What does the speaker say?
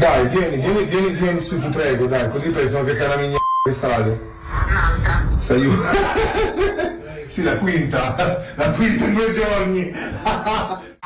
Dai, vieni su, ti prego, dai, così pensano che sei una migna che sale. Un'altra. Sei sì, la quinta in 2 giorni.